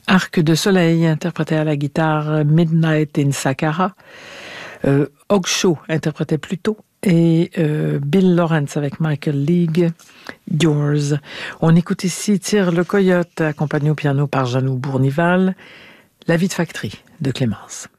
Arc de soleil, interprété à la guitare Midnight in Saqqara. Ogshow, interprété plus tôt. Et Bill Lawrence avec Michael League, Yours. On écoute ici Tire le Coyote, accompagné au piano par Janou Bournival, La vie de factory de Clémence.